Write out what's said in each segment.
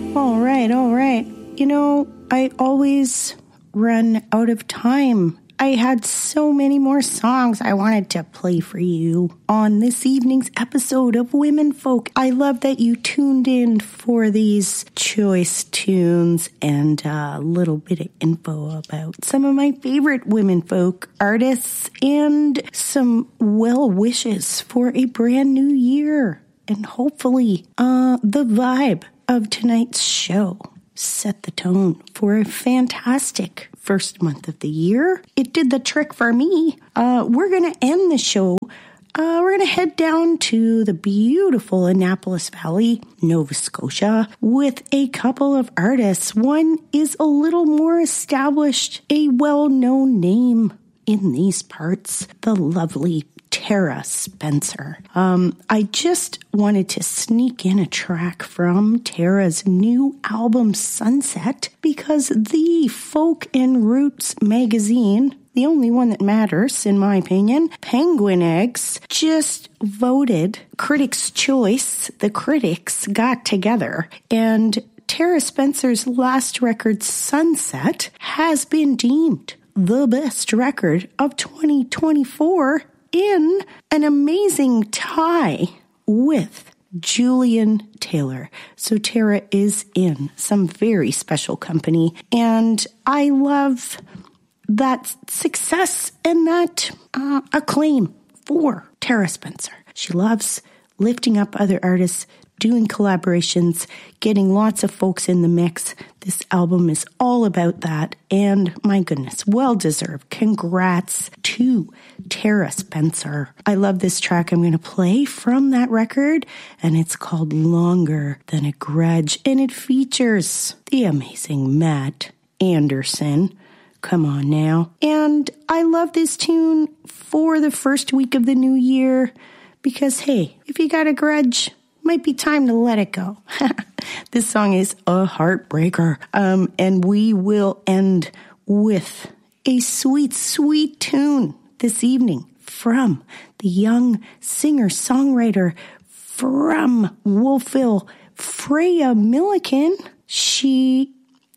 All right. You know, I always run out of time. I had so many more songs I wanted to play for you on this evening's episode of Women Folk. I love that you tuned in for these choice tunes and a little bit of info about some of my favorite women folk artists and some well wishes for a brand new year. And hopefully, the vibe of tonight's show set the tone for a fantastic first month of the year. It did the trick for me. We're going to end the show. We're going to head down to the beautiful Annapolis Valley, Nova Scotia, with a couple of artists. One is a little more established, a well-known name in these parts, the lovely Tara Spencer. I just wanted to sneak in a track from Tara's new album, Sunset, because the Folk and Roots magazine, the only one that matters, in my opinion, Penguin Eggs, just voted Critics' Choice. The critics got together, and Tara Spencer's last record, Sunset, has been deemed the best record of 2024 in an amazing tie with Julian Taylor. So Tara is in some very special company, and I love that success and that acclaim for Tara Spencer. She loves lifting up other artists, doing collaborations, getting lots of folks in the mix. This album is all about that, and my goodness, well-deserved. Congrats to Tara Spencer. I love this track I'm going to play from that record, and it's called Longer Than a Grudge, and it features the amazing Matt Anderson. Come on now. And I love this tune for the first week of the new year because, hey, if you got a grudge, might be time to let it go. This song is a heartbreaker. And we will end with a sweet, sweet tune this evening from the young singer-songwriter from Wolfville, Freya Milliken. She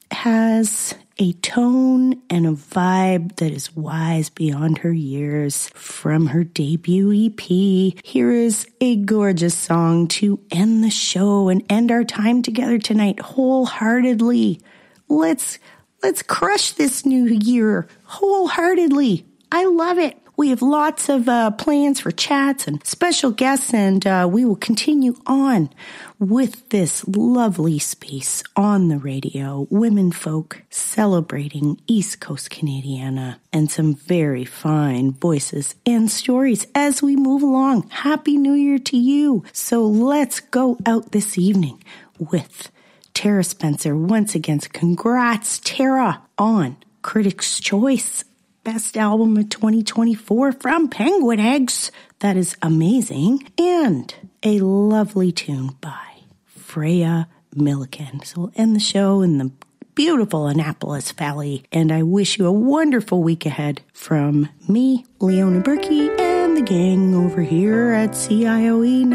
has a tone and a vibe that is wise beyond her years from her debut EP. Here is a gorgeous song to end the show and end our time together tonight wholeheartedly. Let's crush this new year wholeheartedly. I love it. We have lots of plans for chats and special guests, and we will continue on with this lovely space on the radio, Women Folk, celebrating East Coast Canadiana and some very fine voices and stories as we move along. Happy New Year to you. So let's go out this evening with Tara Spencer. Once again, congrats, Tara, on Critics' Choice. Best album of 2024 from Penguin Eggs. That is amazing. And a lovely tune by Freya Milliken. So we'll end the show in the beautiful Annapolis Valley. And I wish you a wonderful week ahead from me, Leona Berkey, and the gang over here at CIOE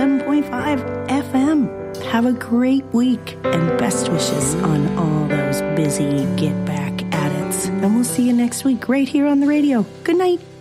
97.5 FM. Have a great week and best wishes on all those busy get back at it. And we'll see you next week right here on the radio. Good night.